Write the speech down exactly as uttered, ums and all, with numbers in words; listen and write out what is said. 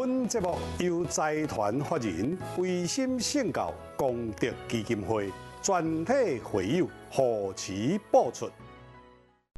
本节目由财团法人维新圣教功德基金会全体会友贺齐播出。